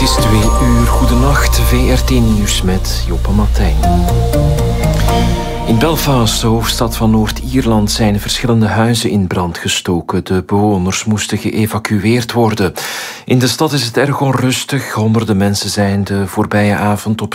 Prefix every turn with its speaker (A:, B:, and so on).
A: is 2 uur. Goedenacht, VRT Nieuws met Joppe Martijn. In Belfast, de hoofdstad van Noord-Ierland, zijn verschillende huizen in brand gestoken. De bewoners moesten geëvacueerd worden. In de stad is het erg onrustig. Honderden mensen zijn de voorbije avond op